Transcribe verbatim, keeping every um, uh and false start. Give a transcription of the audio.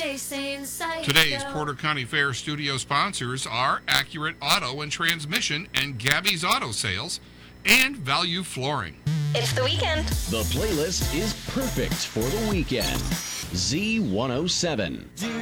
stay sane, psycho. Today's Porter County Fair studio sponsors are Accurate Auto and Transmission and Gabby's Auto Sales and Value Flooring. It's the weekend. The playlist is perfect for the weekend. Z one oh seven.